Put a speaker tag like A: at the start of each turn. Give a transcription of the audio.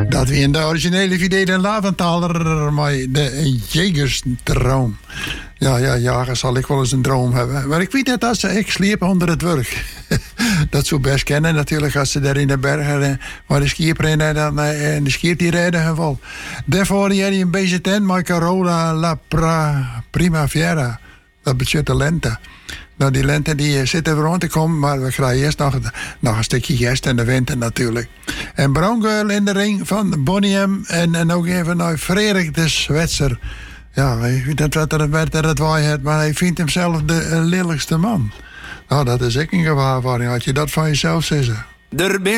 A: Dat we in de originele Fidele Laventaler, maar de Jegersdroom. Ja, jagen zal ik wel eens een droom hebben. Maar ik weet net als ik sliep onder het werk. Dat zou best kennen natuurlijk als ze daar in de bergen waar de skier rennen en de skier die rijden geval. Daarvoor jij een beetje tent, maar Carola La Primavera. Dat betekent de lente. Nou, die lente die zit er rond te komen, maar we krijgen eerst nog een stukje gerst in de winter natuurlijk. En Brown Girl in de ring van Bonnie M. En ook even naar Frederik de Zwitser. Ja, ik weet niet wat er het waai heeft, maar hij vindt hemzelf de lelijkste man. Nou, dat is ik een gewaarwording. Had je dat van jezelf zeggen?